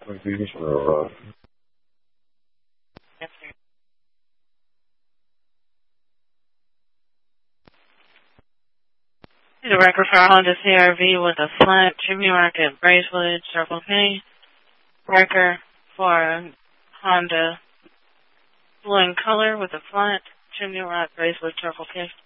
The record for Honda CRV with a flat chimney rack at Bracelet, Circle K. Record for Honda blue in color with a flat chimney rack, Bracelet, Circle K.